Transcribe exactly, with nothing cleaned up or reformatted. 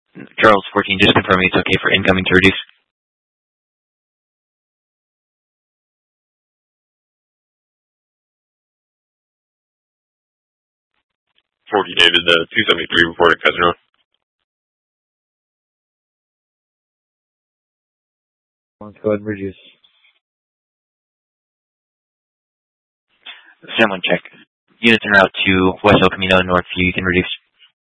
Charles fourteen, just confirming it's okay for incoming to reduce. fourteen David, the two seventy-three reported Casino. Let's go ahead and reduce. San Juan check. Units en route to West El Camino, Northview, you can reduce.